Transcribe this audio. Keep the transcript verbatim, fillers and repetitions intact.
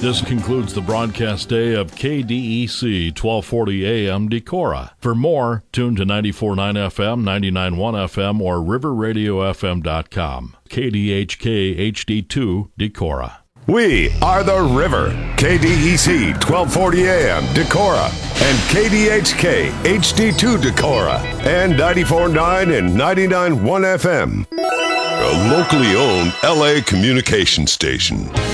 This concludes the broadcast day of K D E C twelve forty A M Decorah. For more, tune to ninety-four point nine F M, ninety-nine point one F M, or river radio f m dot com. K D H K H D two Decorah. We are the River, K D E C twelve forty A M Decorah, and K D H K H D two Decorah, and ninety-four point nine and ninety-nine point one F M. A locally owned L A communication station.